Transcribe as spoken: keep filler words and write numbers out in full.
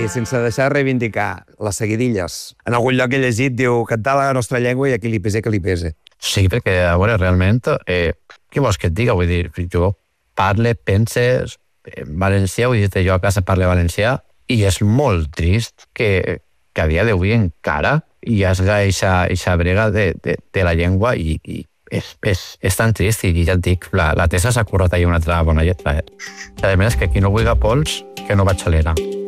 sense deixar de reivindicar les seguidilles. En algun lloc he llegit, diu, cantar la nostra llengua i a qui li pese, que li pese. Sí, perquè, a veure, realment, eh, què vols que et diga? Vull dir, jo parle, pense en valencià, vull dir, jo a casa parle valencià, i és molt trist que, que a dia d'avui encara hi hagi aquesta brega de, de, de la llengua i, i és, és, és tan trist, i ja et dic, la, la Tessa s'ha currat ahir una altra bona lletra. Eh? A més, que qui no vulgui pols, que no vaig a l'era.